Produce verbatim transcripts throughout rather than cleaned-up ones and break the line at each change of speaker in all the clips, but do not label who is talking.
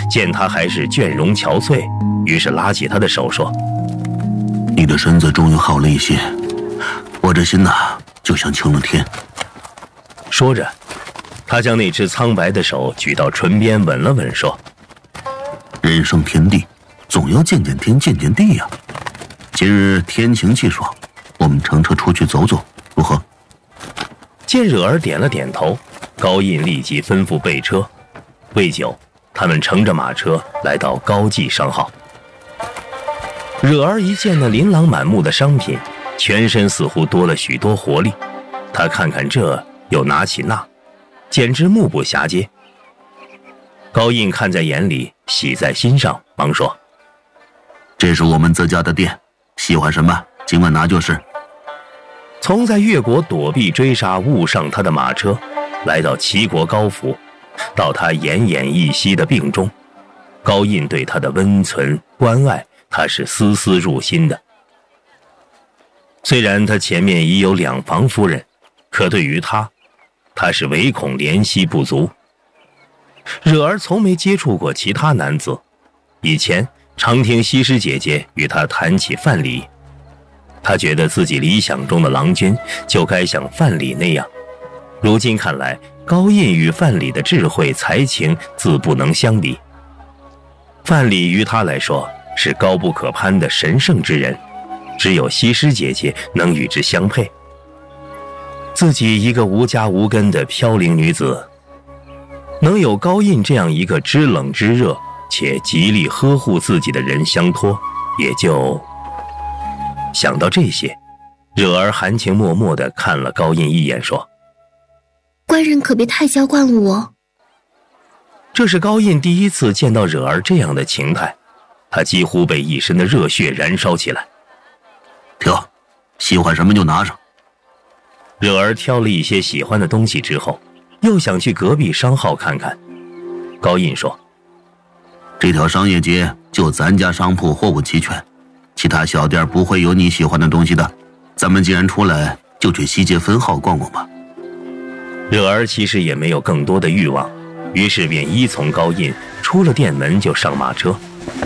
见他还是倦容憔悴，于是拉起他的手说：“
你的身子终于好了一些，我这心呐，就像晴了天。”
说着，他将那只苍白的手举到唇边吻了吻，说：“
人生天地，总要见见天，见见地呀。今日天晴气爽，我们乘车出去走走，如何？”
见惹儿点了点头，高印立即吩咐备车。未久，他们乘着马车来到高记商号。惹儿一见那琳琅满目的商品，全身似乎多了许多活力。他看看这，又拿起那，简直目不暇接。高印看在眼里，喜在心上，忙说：“
这是我们自家的店，喜欢什么尽管拿就是。”
从在越国躲避追杀，误上他的马车，来到齐国高府，到他奄奄一息的病中，高印对他的温存关爱，他是丝丝入心的。虽然他前面已有两房夫人，可对于他，他是唯恐怜惜不足。惹儿从没接触过其他男子，以前常听西施姐姐与他谈起范蠡，他觉得自己理想中的郎君就该像范蠡那样。如今看来，高印与范蠡的智慧才情自不能相比。范蠡于他来说是高不可攀的神圣之人，只有西施姐姐能与之相配。自己一个无家无根的飘零女子，能有高印这样一个知冷知热且极力呵护自己的人相托，也就……想到这些，惹儿含情脉脉地看了高印一眼，说：“
官人可别太娇惯了我。”
这是高印第一次见到惹儿这样的情态，他几乎被一身的热血燃烧起来。
挑，喜欢什么就拿上。
惹儿挑了一些喜欢的东西之后，又想去隔壁商号看看。高印说：“
这条商业街就咱家商铺货物齐全，其他小店不会有你喜欢的东西的。咱们既然出来，就去西街分号逛逛吧。”
惹儿其实也没有更多的欲望，于是便依从高印，出了店门就上马车。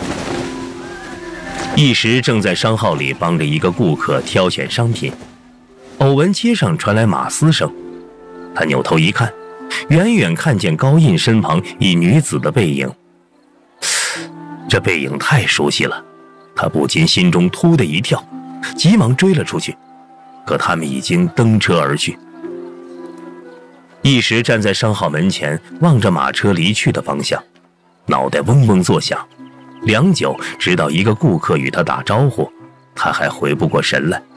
一时正在商号里帮着一个顾客挑选商品，偶闻街上传来马嘶声，他扭头一看，远远看见高印身旁一女子的背影。这背影太熟悉了，他不禁心中突的一跳，急忙追了出去，可他们已经登车而去。一时站在商号门前，望着马车离去的方向，脑袋嗡嗡作响，良久，直到一个顾客与他打招呼，他还回不过神来。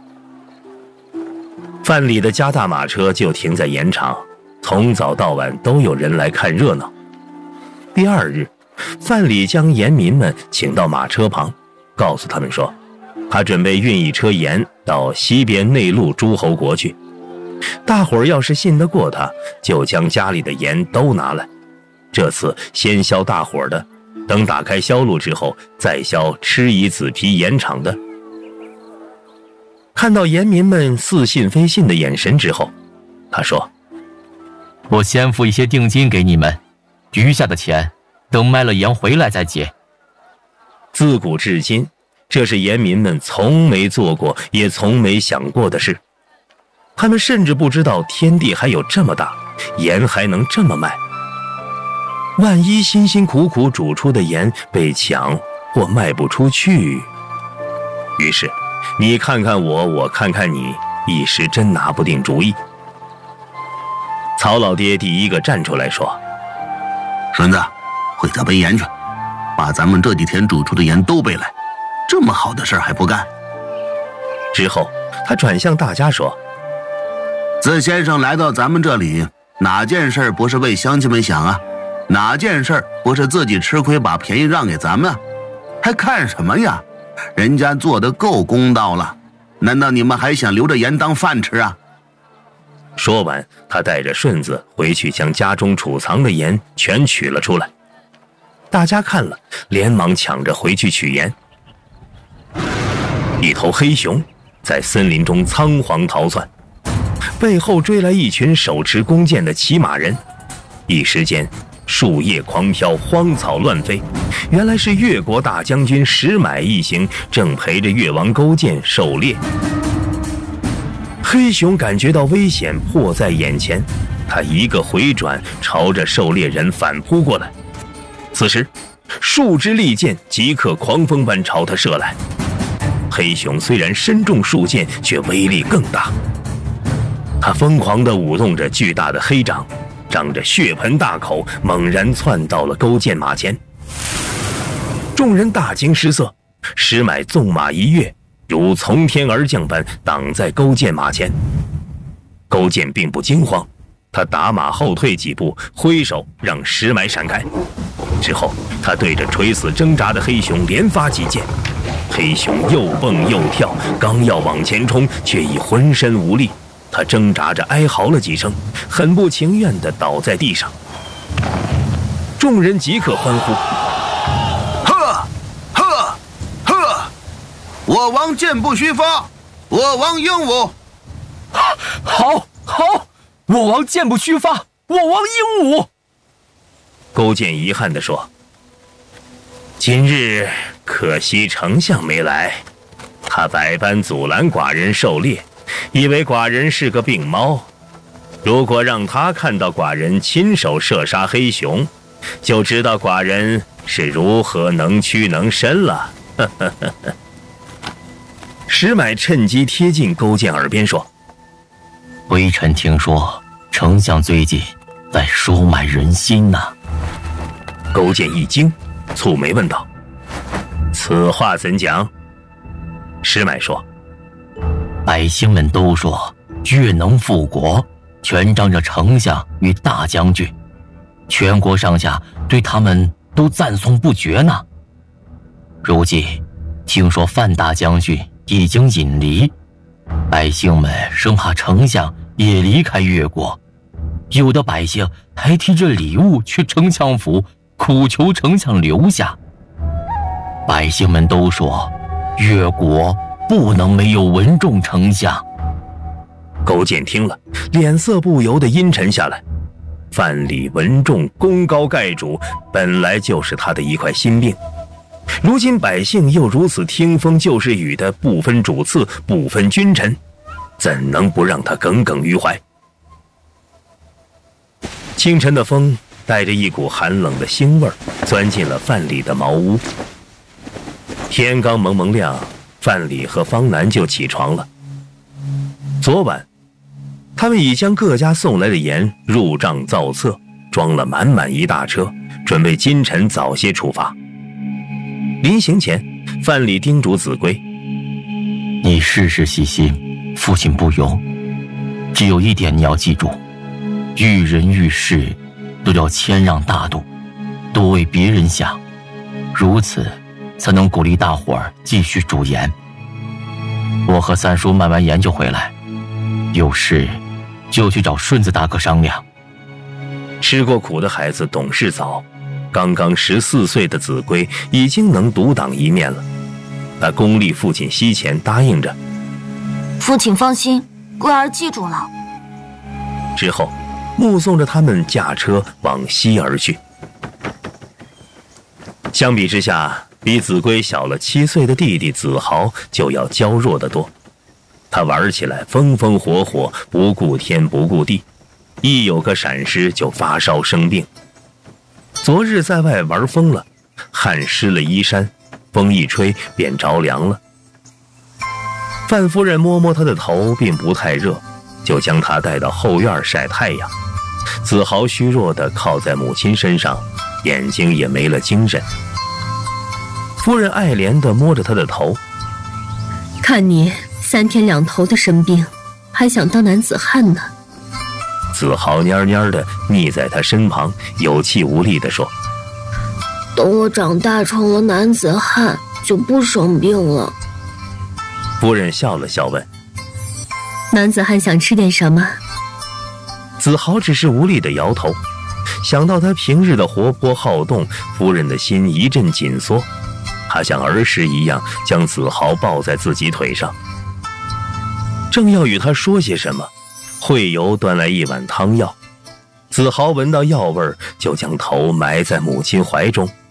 范蠡的加大马车就停在盐场，从早到晚都有人来看热闹。第二日，范蠡将盐民们请到马车旁，告诉他们说，他准备运一车盐到西边内陆诸侯国去，大伙儿要是信得过他，就将家里的盐都拿来，这次先销大伙儿的，等打开销路之后再销吃夷子皮盐场的。看到盐民们似信非信的眼神之后，他说，
我先付一些定金给你们，余下的钱等卖了盐回来再结。
自古至今，这是盐民们从没做过也从没想过的事。他们甚至不知道天地还有这么大，盐还能这么卖。万一辛辛苦苦煮出的盐被抢或卖不出去，于是你看看我，我看看你，一时真拿不定主意。曹老爹第一个站出来说，
孙子，回家背盐去，把咱们这几天煮出的盐都背来，这么好的事还不干。
之后他转向大家说，
自先生来到咱们这里，哪件事不是为乡亲们想啊？哪件事不是自己吃亏把便宜让给咱们啊？还看什么呀？人家做得够公道了，难道你们还想留着盐当饭吃啊？
说完，他带着顺子回去将家中储藏的盐全取了出来。大家看了，连忙抢着回去取盐。一头黑熊在森林中仓皇逃窜，背后追来一群手持弓箭的骑马人，一时间树叶狂飘，荒草乱飞。原来是越国大将军石买一行正陪着越王勾践狩猎。黑熊感觉到危险迫在眼前，他一个回转，朝着狩猎人反扑过来。此时数支利箭即刻狂风般朝他射来。黑熊虽然身中数箭，却威力更大。他疯狂地舞动着巨大的黑掌，张着血盆大口，猛然窜到了勾践马前。众人大惊失色，石买纵马一跃，如从天而降般挡在勾践马前。勾践并不惊慌，他打马后退几步，挥手让石买闪开。之后他对着垂死挣扎的黑熊连发几箭。黑熊又蹦又跳，刚要往前冲，却已浑身无力。他挣扎着哀嚎了几声，很不情愿地倒在地上。众人即刻欢呼：
呵呵呵！我王箭不虚发，我王英武！
好好，我王箭不虚发，我王英武！
勾践遗憾地说：今日可惜丞相没来，他百般阻拦寡人狩猎，以为寡人是个病猫。如果让他看到寡人亲手射杀黑熊，就知道寡人是如何能屈能伸了。石买趁机贴近勾践耳边说：
微臣听说丞相最近在收买人心呐、啊。
勾践一惊，蹙眉问道：此话怎讲？石买说：
百姓们都说越能复国，全仗着丞相与大将军，全国上下对他们都赞颂不绝呢。如今听说范大将军已经隐离，百姓们生怕丞相也离开越国，有的百姓还提着礼物去丞相府，苦求丞相留下。百姓们都说越国不能没有文仲丞相。
勾践听了，脸色不由得阴沉下来。范蠡、文仲功高盖主，本来就是他的一块心病。如今百姓又如此听风就是雨的不分主次，不分君臣，怎能不让他耿耿于怀？清晨的风带着一股寒冷的腥味，钻进了范蠡的茅屋。天刚蒙蒙亮，范蠡和方南就起床了。昨晚他们已将各家送来的盐入账造册，装了满满一大车，准备今晨早些出发。临行前，范蠡叮嘱子规：
你事事细心，父亲不容。只有一点你要记住，遇人遇事都要谦让大度，多为别人想，如此才能鼓励大伙儿继续煮盐。我和三叔卖完盐就回来，有事就去找顺子大哥商量。
吃过苦的孩子懂事早，刚刚十四岁的子规已经能独当一面了。他恭立父亲膝前，答应着：
父亲放心，龟儿记住了。
之后目送着他们驾车往西而去。相比之下，比子规小了七岁的弟弟子豪就要娇弱得多。他玩起来风风火火，不顾天不顾地，一有个闪失就发烧生病。昨日在外玩疯了，汗湿了衣衫，风一吹便着凉了。范夫人摸摸他的头，并不太热，就将他带到后院晒太阳。子豪虚弱地靠在母亲身上，眼睛也没了精神。夫人爱怜地摸着他的头：
看你三天两头的生病，还想当男子汉呢。
子豪蔫蔫地腻在他身旁，有气无力地说：
等我长大成了男子汉，就不生病了。
夫人笑了笑问：
男子汉想吃点什么？
子豪只是无力地摇头。想到他平日的活泼好动，夫人的心一阵紧缩。他像儿时一样将子豪抱在自己腿上。正要与他说些什么，惠由端来一碗汤药。 子豪闻到药味儿，就将头埋在母亲怀中，